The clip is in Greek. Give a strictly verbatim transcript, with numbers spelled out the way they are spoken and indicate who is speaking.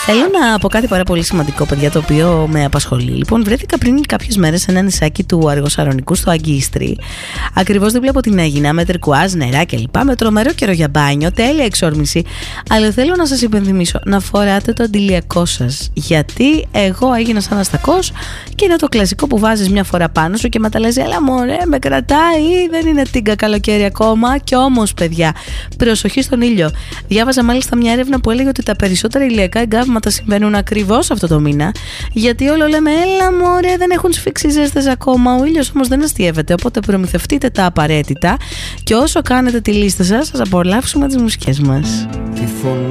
Speaker 1: Θέλω να πω κάτι πάρα πολύ σημαντικό, παιδιά, το οποίο με απασχολεί. Λοιπόν, βρέθηκα πριν κάποιες μέρες σε ένα νησάκι του Αργοσαρονικού στο Αγκίστρι, ακριβώς δίπλα από την Αίγινα, με τερκουάζ, νερά κλπ. Με τρομερό καιρό για μπάνιο, τέλεια εξόρμηση. Αλλά θέλω να σας υπενθυμίσω να φοράτε το αντιλιακό σας. Γιατί εγώ έγινα σαν αστακός και είναι το κλασικό που βάζεις μια φορά πάνω σου και μετά λες, έλα μωρέ, με κρατάει, δεν είναι τίγκα καλοκαίρι ακόμα. Κι όμως, παιδιά, προσοχή στον ήλιο. Διάβαζα μάλιστα μια έρευνα που έλεγε ότι τα περισσότερα ηλιακά εγκάβματα συμβαίνουν ακριβώς αυτό το μήνα. Γιατί όλο λέμε, έλα μωρέ, δεν έχουν σφίξει ζέστες ακόμα. Ο ήλιος όμως δεν αστιεύεται. Οπότε προμηθευτείτε τα απαραίτητα. Και όσο κάνετε τη λίστα σας, σας απολαύσουμε τις μουσικές μας.